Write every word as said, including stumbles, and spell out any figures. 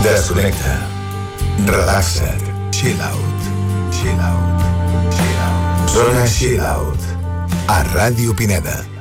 Desconnecta. Relaxa't. Chill out. Chill out. Chill out. Zona Chill Out. A Ràdio Pineda.